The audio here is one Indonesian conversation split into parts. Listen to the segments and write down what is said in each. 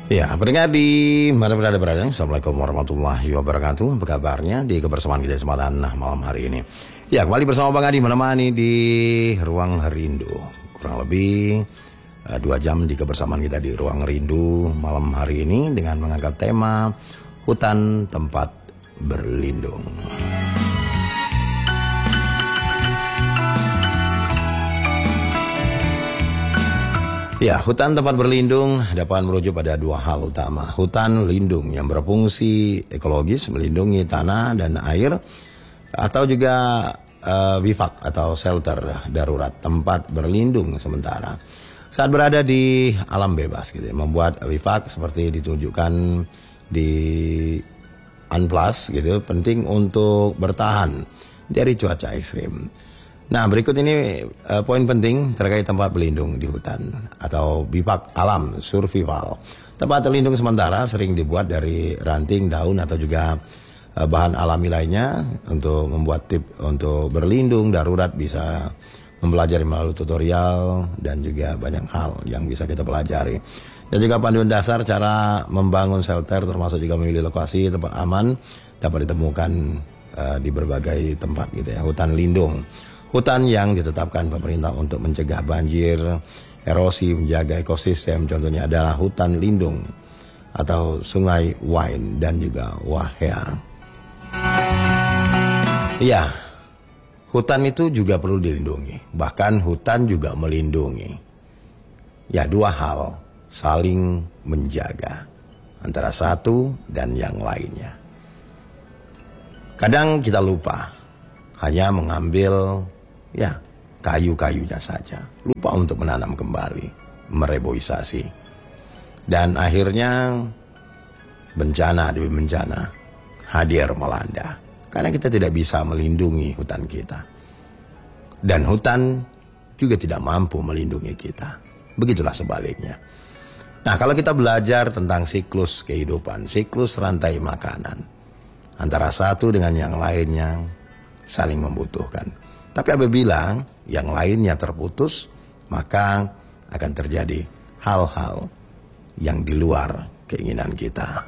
Ya, pendengar di mana berada. Assalamualaikum warahmatullahi wabarakatuh. Apa kabarnya di kebersamaan kita kesempatan malam hari ini? Ya, kembali bersama Bang Adi menemani di Ruang Rindu. Kurang lebih 2 jam di kebersamaan kita di Ruang Rindu malam hari ini dengan mengangkat tema hutan tempat berlindung. Ya, hutan tempat berlindung dapat merujuk pada 2 hal utama. Hutan lindung yang berfungsi ekologis, melindungi tanah dan air, atau juga bivak atau shelter darurat, tempat berlindung sementara. Saat berada di alam bebas gitu, membuat bivak seperti ditunjukkan di Unplus gitu, penting untuk bertahan dari cuaca ekstrim. Nah, berikut ini poin penting terkait tempat berlindung di hutan atau bivak alam survival. Tempat terlindung sementara sering dibuat dari ranting, daun atau juga bahan alami lainnya untuk membuat tip untuk berlindung darurat, bisa mempelajari melalui tutorial dan juga banyak hal yang bisa kita pelajari. Dan juga panduan dasar cara membangun shelter termasuk juga memilih lokasi tempat aman dapat ditemukan di berbagai tempat gitu ya. Hutan lindung. Hutan yang ditetapkan pemerintah untuk mencegah banjir, erosi, menjaga ekosistem, contohnya adalah hutan lindung atau Sungai Wain dan juga Wahea. Ya, hutan itu juga perlu dilindungi, bahkan hutan juga melindungi. Ya, 2 hal saling menjaga antara satu dan yang lainnya. Kadang kita lupa hanya mengambil kayu-kayunya saja, lupa untuk menanam kembali, mereboisasi, dan akhirnya bencana demi bencana hadir melanda karena kita tidak bisa melindungi hutan kita, dan hutan juga tidak mampu melindungi kita. Begitulah sebaliknya. Nah, kalau kita belajar tentang siklus kehidupan, siklus rantai makanan antara satu dengan yang lainnya saling membutuhkan. Tapi apabila yang lainnya terputus, maka akan terjadi hal-hal yang di luar keinginan kita.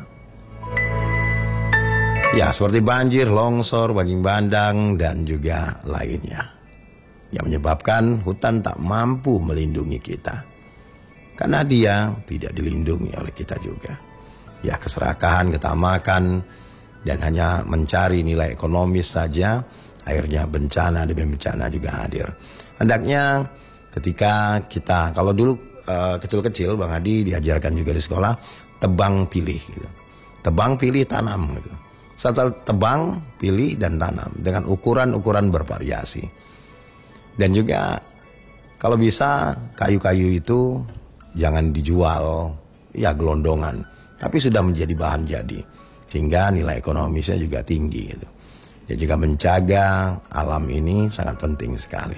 Ya, seperti banjir, longsor, banjir bandang, dan juga lainnya. Yang menyebabkan hutan tak mampu melindungi kita. Karena dia tidak dilindungi oleh kita juga. Ya, keserakahan, ketamakan, dan hanya mencari nilai ekonomis saja, akhirnya bencana demi bencana juga hadir. Hendaknya ketika kita, kalau dulu kecil-kecil Bang Adi diajarkan juga di sekolah, tebang pilih gitu. Tebang pilih tanam gitu. Setelah tebang, pilih dan tanam dengan ukuran-ukuran bervariasi. Dan juga kalau bisa kayu-kayu itu jangan dijual ya gelondongan, tapi sudah menjadi bahan jadi, sehingga nilai ekonomisnya juga tinggi gitu. Ya, juga menjaga alam ini sangat penting sekali.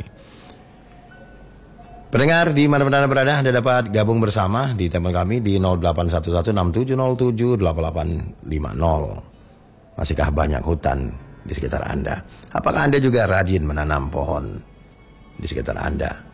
Pendengar di mana-mana berada, Anda dapat gabung bersama di telepon kami di 081167072850. Masihkah banyak hutan di sekitar Anda? Apakah Anda juga rajin menanam pohon di sekitar Anda?